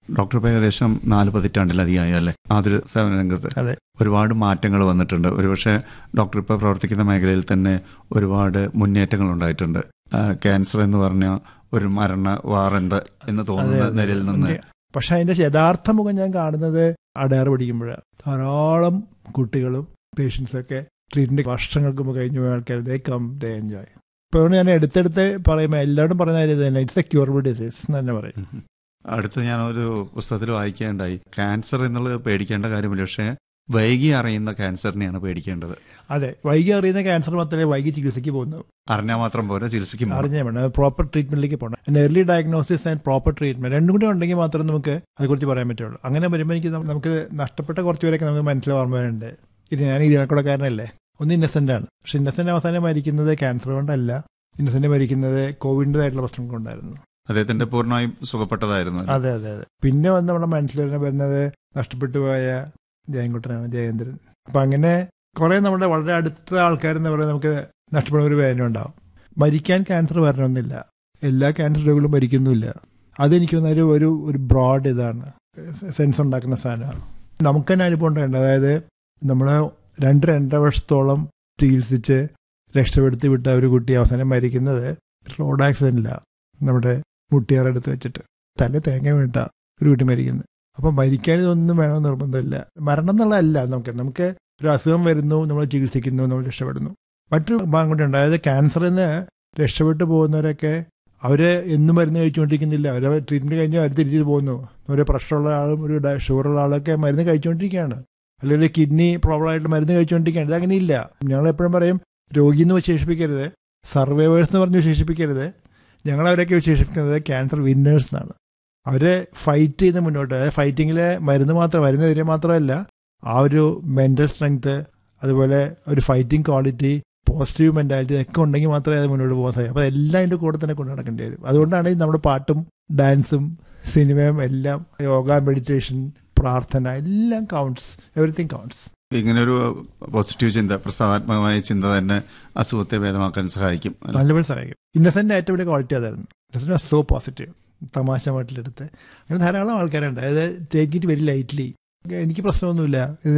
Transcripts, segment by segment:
Doctor ഇപ്പോൾ ഏകദേശം 4 പതിറ്റാണ്ടിലധികമായി അല്ലേ ആതുര സേവന രംഗത്ത്? അതെ. ഒരുപാട് മാറ്റങ്ങൾ വന്നിട്ടുണ്ട്. ഒരുപക്ഷെ ഡോക്ടർ ഇപ്പോൾ പ്രവർത്തിക്കുന്ന മേഖലയിൽ തന്നെ ഒരുപാട് മുന്നേറ്റങ്ങൾ ഉണ്ടായിട്ടുണ്ട്. ക്യാൻസർ എന്ന് പറഞ്ഞാൽ ഒരു മരണ വാറണ്ട് എന്ന് തോന്നുന്ന നിലയിൽ നിന്ന്. പക്ഷെ അതിന്റെ യഥാർത്ഥ മുഖം ഞാൻ കാണുന്നത് അടയാറ് പഠിക്കുമ്പോഴാണ്. ധാരാളം കുട്ടികളും പേഷ്യൻസൊക്കെ ട്രീറ്റ്മെന്റ് വർഷങ്ങൾക്ക് മുമ്പ് കഴിഞ്ഞു പോയ ആൾക്കാർ ദേ കം ദേ എൻജോയ്. ഇപ്പോൾ ഞാൻ എടുത്തെടുത്ത് പറയുമ്പോൾ എല്ലാവരും പറയുന്ന കാര്യം തന്നെ ഇറ്റ്സ് എ ക്യൂറബിൾ ഡിസീസ് എന്ന് തന്നെ പറയും. അടുത്ത് ഞാനൊരു പുസ്തകത്തിൽ വായിക്കേണ്ടായി, ക്യാൻസർ എന്നുള്ളത് പേടിക്കേണ്ട കാര്യമില്ല, പക്ഷേ വൈകി അറിയുന്ന ക്യാൻസറിനെയാണ് പേടിക്കേണ്ടത്. അതെ, വൈകി അറിയുന്ന ക്യാൻസർ മാത്രമേ വൈകി ചികിത്സയ്ക്ക് പോകുന്നു. അറിഞ്ഞാൽ മാത്രം പോരാ, ചികിത്സയ്ക്ക് അറിഞ്ഞാൽ വേണം, പ്രോപ്പർ ട്രീറ്റ്മെന്റിലേക്ക് പോകണം. Early diagnosis and proper treatment രണ്ടും കൂടി ഉണ്ടെങ്കിൽ മാത്രമേ നമുക്ക് അതേക്കുറിച്ച് പറയാൻ പറ്റുള്ളൂ. അങ്ങനെ വരുമ്പോൾ എനിക്ക് നമുക്ക് നഷ്ടപ്പെട്ട കുറച്ച് പേരൊക്കെ നമുക്ക് മനസ്സിൽ ഓർമ്മ വരുന്നുണ്ട്. ഇത് ഞാൻ ഇരുപക്കടക്കാരനല്ലേ, ഒന്ന് ഇന്നസെന്റ് ആണ്. പക്ഷെ ഇന്നസെന്റ് അവസാനം മരിക്കുന്നത് ക്യാൻസർ കൊണ്ടല്ല, ഇന്നസെന്റ് മരിക്കുന്നത് കോവിഡിൻ്റെതായിട്ടുള്ള പ്രശ്നം കൊണ്ടായിരുന്നു. അദ്ദേഹത്തിന്റെ പൂർണ്ണമായും സുഖപ്പെട്ടതായിരുന്നു. അതെ അതെ അതെ. പിന്നെ വന്ന് നമ്മുടെ മനസ്സിൽ വരുന്നത് നഷ്ടപ്പെട്ടു പോയ ജയൻകുട്ടനാണ്, ജയേന്ദ്രൻ. അപ്പൊ അങ്ങനെ കുറെ നമ്മുടെ വളരെ അടുത്ത ആൾക്കാരെന്ന് പറയുന്നത് നമുക്ക് നഷ്ടപ്പെടുന്ന ഒരു വേദന ഉണ്ടാവും. മരിക്കാൻ ക്യാൻസർ വരണമെന്നില്ല, എല്ലാ ക്യാൻസർ രോഗികളും മരിക്കുന്നില്ല. അതെനിക്ക് തോന്നുന്ന ഒരു ബ്രോഡ് ഇതാണ്, സെൻസ് ഉണ്ടാക്കുന്ന സാധനമാണ്. നമുക്ക് തന്നെ അനുഭവം ഉണ്ടായിട്ടുണ്ട്. അതായത് നമ്മൾ 2-2.5 വർഷത്തോളം ചികിത്സിച്ച് രക്ഷപ്പെടുത്തി വിട്ട ഒരു കുട്ടി അവസാനം മരിക്കുന്നത് റോഡ് ആക്സിഡന്റിലാണ്. നമ്മുടെ മുട്ടിയാറെടുത്ത് വെച്ചിട്ട് തല തേങ്ങ വീട്ട ഒരു കുട്ടി മരിക്കുന്നത്. അപ്പം മരിക്കാൻ ഇതൊന്നും വേണമെന്ന് നിർബന്ധമില്ല. മരണം എന്നുള്ളതല്ല, നമുക്ക് ഒരു അസുഖം വരുന്നു, നമ്മൾ ചികിത്സിക്കുന്നു, നമ്മൾ രക്ഷപ്പെടുന്നു. മറ്റൊരു ഭാഗം കൂടി ഉണ്ട്. അതായത് ക്യാൻസറിൽ നിന്ന് രക്ഷപ്പെട്ടു പോകുന്നവരൊക്കെ അവർ എന്നും മരുന്ന് കഴിച്ചുകൊണ്ടിരിക്കുന്നില്ല. അവർ ട്രീറ്റ്മെൻറ്റ് കഴിഞ്ഞാൽ അവർ തിരിച്ചു പോകുന്നു. ഒരു പ്രഷറുള്ള ആളും ഒരു ഷുഗറുള്ള ആളൊക്കെ മരുന്ന് കഴിച്ചുകൊണ്ടിരിക്കുകയാണ്, അല്ലെങ്കിൽ കിഡ്നി പ്രോബ്ലം ആയിട്ട് മരുന്ന് കഴിച്ചുകൊണ്ടിരിക്കുകയാണ്. ഇതങ്ങനെയില്ല. ഞങ്ങളെപ്പോഴും പറയും, രോഗിയെന്ന് വിശേഷിപ്പിക്കരുത്, സർവൈവേഴ്സ് എന്ന് പറഞ്ഞ് വിശേഷിപ്പിക്കരുത്. ഞങ്ങളവരൊക്കെ വിശേഷിപ്പിക്കുന്നത് ക്യാൻസർ വിന്നേഴ്സ് എന്നാണ്. അവർ ഫൈറ്റ് ചെയ്ത് മുന്നോട്ട്, അതായത് ഫൈറ്റിങ്ങിലെ മരുന്നിനെതിരെ മാത്രമല്ല, ആ ഒരു മെൻ്റൽ സ്ട്രെങ്ത്, അതുപോലെ ഒരു ഫൈറ്റിംഗ് ക്വാളിറ്റി, പോസിറ്റീവ് മെൻറ്റാലിറ്റി ഒക്കെ ഉണ്ടെങ്കിൽ മാത്രമേ അത് മുന്നോട്ട് പോകാൻ സാധിക്കും. അപ്പോൾ എല്ലാം അതിൻ്റെ കൂടെ തന്നെ കൊണ്ടു നടക്കേണ്ടി വരും. അതുകൊണ്ടാണ് നമ്മുടെ പാട്ടും ഡാൻസും സിനിമയും എല്ലാം, യോഗ, മെഡിറ്റേഷൻ, പ്രാർത്ഥന, എല്ലാം കൗണ്ട്സ്, എവറിത്തിങ് കൗണ്ട്സ്. ഇങ്ങനൊരു പോസിറ്റീവ് ചിന്ത, പ്രസാദാത്മകമായ ചിന്ത തന്നെ അസുഖത്തെ ഭേദമാക്കാൻ സഹായിക്കും, നല്ലപോലെ സഹായിക്കും. ഇന്നസെന്റ് ഏറ്റവും വലിയ ക്വാളിറ്റി അതായിരുന്നു. ഇന്നസെന്റ് വാസ് സോ പോസിറ്റീവ്, തമാശ മട്ടിലെടുത്ത്. അങ്ങനെ ധാരാളം ആൾക്കാരുണ്ട്. അതായത് ടേക്ക് ഇറ്റ് വെരി ലൈറ്റ്ലി, എനിക്ക് പ്രശ്നമൊന്നുമില്ല,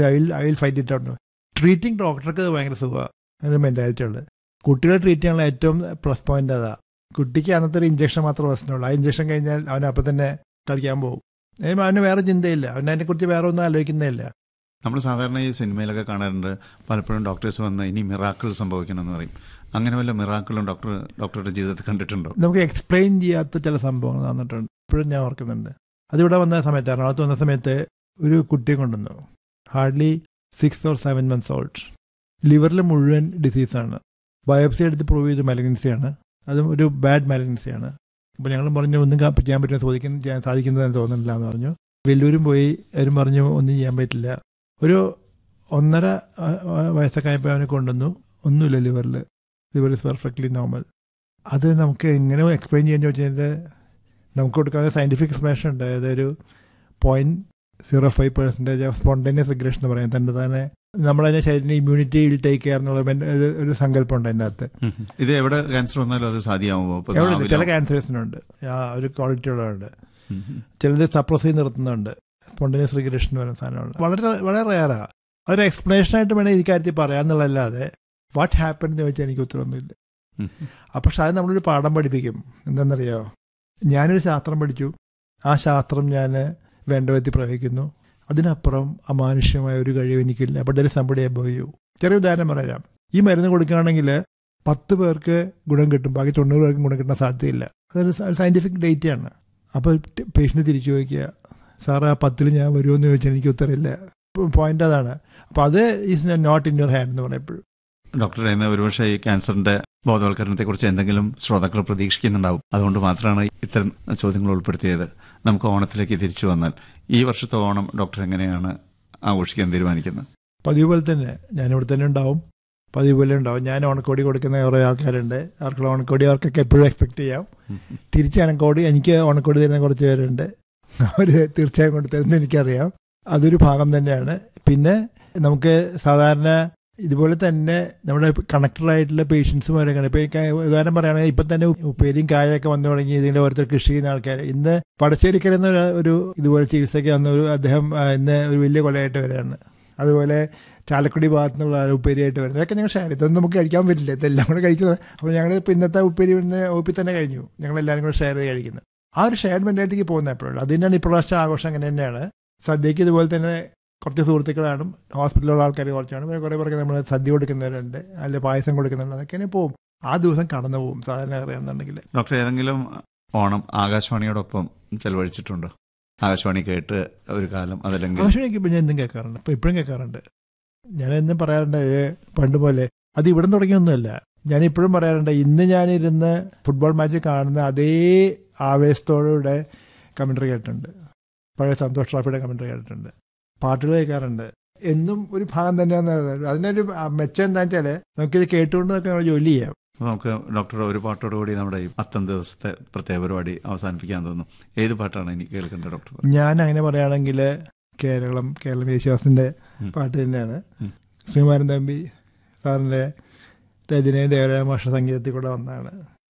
I will fight it out. Treating ഡോക്ടർക്ക് ഭയങ്കര സുഖമാണ്, അങ്ങനെ മെൻറ്റാലിറ്റി ഉള്ളത്. കുട്ടികളെ ട്രീറ്റ് ചെയ്യാനുള്ള ഏറ്റവും പ്ലസ് പോയിന്റ് അതാ. കുട്ടിക്ക് അന്നത്തെ ഒരു ഇഞ്ചക്ഷൻ മാത്രമേ പ്രശ്നമുള്ളൂ. ആ ഇഞ്ചക്ഷൻ കഴിഞ്ഞാൽ അവൻ അപ്പം തന്നെ കളിക്കാൻ പോകും. അവന് വേറെ ചിന്തയില്ല, അവൻ അതിനെക്കുറിച്ച് വേറെ ഒന്നും ആലോചിക്കുന്നതില്ല. നമ്മൾ സാധാരണ ഈ സിനിമയിലൊക്കെ കാണാറുണ്ട്, പലപ്പോഴും ഡോക്ടേഴ്സ് വന്ന് ഇനി മിറാക്കിൾ സംഭവിക്കണമെന്ന് പറയും. അങ്ങനെ വല്ല മിറാക്കിളും ഡോക്ടറുടെ ജീവിതത്തിൽ കണ്ടിട്ടുണ്ടോ? നമുക്ക് എക്സ്പ്ലെയിൻ ചെയ്യാത്ത ചില സംഭവങ്ങൾ വന്നിട്ടുണ്ട്. ഇപ്പോഴും ഞാൻ ഓർക്കുന്നുണ്ട്. അതിവിടെ വന്ന സമയത്ത്, എറണാകുളത്ത് വന്ന സമയത്ത് ഒരു കുട്ടിയെ കൊണ്ടുവന്നു. Hardly 6 or 7 months old. ലിവറിൽ മുഴുവൻ ഡിസീസാണ്. ബയോപ്സി എടുത്ത് പ്രൂവ് ചെയ്ത് മലഗ്നൻസിയാണ്. അതും ഒരു ബാഡ് മലഗ്നൻസിയാണ്. അപ്പോൾ ഞങ്ങൾ പറഞ്ഞു ഒന്നും ചെയ്യാൻ പറ്റുന്ന സാധിക്കുന്നതെന്ന് തോന്നുന്നില്ല എന്ന് പറഞ്ഞു. വെല്ലൂരും പോയി, അവരും പറഞ്ഞു ഒന്നും ചെയ്യാൻ പറ്റില്ല. ഒരു 1.5 വയസ്സൊക്കെ ആയപ്പോൾ അവനെ കൊണ്ടുവന്നു. ഒന്നുമില്ല ലിവറിൽ, ലിവർ ഇസ് പെർഫെക്റ്റ്ലി നോർമൽ. അത് നമുക്ക് എങ്ങനെ എക്സ്പ്ലെയിൻ ചെയ്യാൻ ചോദിച്ചാൽ നമുക്ക് കൊടുക്കാതെ സയൻറ്റിഫിക് എക്സ്പ്ലനേഷൻ ഉണ്ട്. അതായത് ഒരു 0.05% ഓഫ് സ്പോണ്ടേനിയസ് റിഗ്രഷൻ എന്ന് പറയാം. തന്നെ നമ്മളതിനെ ശരീരത്തിന് ഇമ്മ്യൂണിറ്റി വിൽ ടേക്ക് കെയർ എന്നുള്ള ഒരു സങ്കല്പം ഉണ്ട് അതിൻ്റെ അകത്ത്. ഇത് എവിടെ ക്യാൻസർ വന്നാലും അത് സാധ്യമാകുമോ? ചില ക്യാൻസേഴ്സിനുണ്ട് ഒരു ക്വാളിറ്റി ഉള്ളതുണ്ട്, ചിലത് സപ്രസ് ചെയ്ത് നിർത്തുന്നുണ്ട്. സ്പോണ്ടേനിയസ് റിഗ്രഷൻ എന്ന് പറയുന്ന സാധനമുണ്ട്. വളരെ വളരെ റെയറാണ്. അതൊരു എക്സ്പ്ലനേഷനായിട്ട് വേണേൽ ഈ കാര്യത്തിൽ പറയാമെന്നുള്ളതല്ലാതെ വാട്ട് ഹാപ്പൻ എന്ന് ചോദിച്ചാൽ എനിക്ക് ഉത്തരവൊന്നുമില്ല. പക്ഷെ അത് നമ്മളൊരു പാഠം പഠിപ്പിക്കും. എന്താണെന്നറിയോ, ഞാനൊരു ശാസ്ത്രം പഠിച്ചു, ആ ശാസ്ത്രം ഞാൻ വേണ്ട വിധത്തിൽ പ്രയോഗിക്കുന്നു, അതിനപ്പുറം അമാനുഷ്യമായ ഒരു കഴിവ് എനിക്കില്ല. But there is somebody above U. ചെറിയ ഉദാഹരണം പറയാം. ഈ മരുന്ന് കൊടുക്കുകയാണെങ്കിൽ 10 പേർക്ക് ഗുണം കിട്ടും, ബാക്കി 90 പേർക്കും ഗുണം കിട്ടാൻ സാധ്യതയില്ല. അതൊരു സയൻറ്റിഫിക് ഡേറ്റയാണ്. അപ്പോൾ പേഷ്യൻ്റ് തിരിച്ചു ചോദിക്കുക, സാറ് ആ 10ൽ ഞാൻ വരുമെന്ന് ചോദിച്ചാൽ എനിക്ക് ഉത്തരമില്ല. പോയിന്റ് അതാണ്. അപ്പോൾ അത് is not in your hand എന്ന് പറയപ്പോഴും. ഡോക്ടർ എന്ന ഒരുപക്ഷെ ഈ ക്യാൻസറിന്റെ ബോധവൽക്കരണത്തെക്കുറിച്ച് എന്തെങ്കിലും ശ്രോതാക്കൾ പ്രതീക്ഷിക്കുന്നുണ്ടാവും. അതുകൊണ്ട് മാത്രമാണ് ഇത്തരം ചോദ്യങ്ങൾ ഉൾപ്പെടുത്തിയത്. നമുക്ക് ഓണത്തിലേക്ക് തിരിച്ചു വന്നാൽ, ഈ വർഷത്തെ ഓണം ഡോക്ടർ എങ്ങനെയാണ് ആഘോഷിക്കാൻ തീരുമാനിക്കുന്നത്? പതിവ് പോലെ തന്നെ ഞാനിവിടെ തന്നെ ഉണ്ടാവും, പതിവ് പോലെ ഉണ്ടാവും. ഞാൻ ഓണക്കോടി കൊടുക്കുന്ന കുറേ ആൾക്കാരുണ്ട്. അവർക്കുള്ള ഓണക്കോടി അവർക്കൊക്കെ എപ്പോഴും എക്സ്പെക്ട് ചെയ്യാം. തിരിച്ച് ഓണക്കോടി എനിക്ക് ഓണക്കോടി തരുന്ന കുറച്ച് പേരുണ്ട്. അവർ തീർച്ചയായും കൊണ്ടുതരുന്നത് എനിക്കറിയാം. അതൊരു ഭാഗം തന്നെയാണ്. പിന്നെ നമുക്ക് സാധാരണ ഇതുപോലെ തന്നെ നമ്മുടെ കണക്റ്റഡ് ആയിട്ടുള്ള പേഷ്യൻസുമാരൊക്കെ ഇപ്പോൾ ഉദാഹരണം പറയുകയാണെങ്കിൽ ഇപ്പം തന്നെ ഉപ്പേരിയും കായൊക്കെ വന്നു തുടങ്ങി ഇതിൻ്റെ ഓരോരുത്തർ കൃഷി ചെയ്യുന്ന ആൾക്കാർ ഇന്ന് പടശ്ശേരിക്കൽ എന്ന ഒരു ഇതുപോലെ ചികിത്സയ്ക്ക് വന്ന അദ്ദേഹം ഇന്ന് ഒരു വലിയ കൊലയായിട്ട് വരികയാണ്. അതുപോലെ ചാലക്കുടി ഭാഗത്തു നിന്നുള്ള ഉപ്പേരിയായിട്ട് വരുന്നത് അതൊക്കെ ഞങ്ങൾ ഷെയർ ചെയ്തു. ഇതൊന്നും നമുക്ക് കഴിക്കാൻ പറ്റില്ല, ഇതെല്ലാം കൂടെ കഴിക്കുന്നത്. അപ്പോൾ ഞങ്ങൾ ഇപ്പോൾ ഇന്നത്തെ ഉപ്പേരി ഒപ്പി തന്നെ കഴിഞ്ഞു, ഞങ്ങളെല്ലാവരും കൂടെ ഷെയർ ചെയ്ത് കഴിക്കുന്നത്. ആ ഒരു ഷെയർഡ് മെൻറ്റാലിറ്റിക്ക് പോകുന്ന എപ്പോഴും അത് തന്നെയാണ് ഇപ്രാവശ്യം ആഘോഷം. അങ്ങനെ തന്നെയാണ് സദ്യക്ക് ഇതുപോലെ തന്നെ കുറച്ച് സുഹൃത്തുക്കളാണ്, ഹോസ്പിറ്റലിലുള്ള ആൾക്കാർ കുറച്ചാണ്, പിന്നെ കുറേ പേർക്ക് നമ്മൾ സദ്യ കൊടുക്കുന്നവരുണ്ട്, അല്ലെ പായസം കൊടുക്കുന്നുണ്ട്. അതൊക്കെ പോകും, ആ ദിവസം കടന്നു പോകും സാധാരണ അറിയാമെന്നുണ്ടെങ്കിൽ. ഡോക്ടർ ഏതെങ്കിലും ഓണം ആകാശവാണിയോടൊപ്പം ചെലവഴിച്ചിട്ടുണ്ടോ? ആകാശവാണി കേട്ട് ഒരു കാലം അതല്ലെങ്കിൽ? ആകാശവാണിക്ക് ഇപ്പം ഞാൻ എന്നും കേൾക്കാറുണ്ട്, ഇപ്പം ഇപ്പോഴും കേൾക്കാറുണ്ട്. ഞാൻ എന്നും പറയാറുണ്ട് പണ്ട് പോലെ. അത് ഇവിടെ തുടങ്ങിയൊന്നുമല്ല, ഞാൻ ഇപ്പോഴും പറയാറുണ്ട്. ഇന്ന് ഞാനിരുന്ന് ഫുട്ബോൾ മാച്ച് കാണുന്ന അതേ ആവേശത്തോടെ കമൻട്രി കേട്ടിട്ടുണ്ട്, പഴയ സന്തോഷ് ട്രോഫിയുടെ കമൻട്രി കേട്ടിട്ടുണ്ട്, പാട്ടുകൾ കേൾക്കാറുണ്ട്. എന്നും ഒരു ഭാഗം തന്നെയാണെന്ന് പറയുന്നത്. അതിനൊരു മെച്ചം എന്താണെന്ന് വെച്ചാൽ നമുക്കിത് കേട്ടുകൊണ്ട് നമുക്ക് ജോലി ചെയ്യാം. നമുക്ക് ഡോക്ടർ ഒരു പാട്ടോടുകൂടി നമ്മുടെ ഈ 10 ദിവസത്തെ പ്രത്യേക പരിപാടി അവസാനിപ്പിക്കാൻ തോന്നുന്നു. ഏത് പാട്ടാണ് എനിക്ക് കേൾക്കേണ്ടത് ഡോക്ടർ? ഞാൻ അങ്ങനെ പറയുകയാണെങ്കിൽ കേരളം യേശുദാസിന്റെ പാട്ട് തന്നെയാണ്. ശ്രീമാരൻ തമ്പി സാറിന്റെ രചനയും ദേവരായ മാഷ സംഗീതത്തിൽ കൂടെ വന്നതാണ്.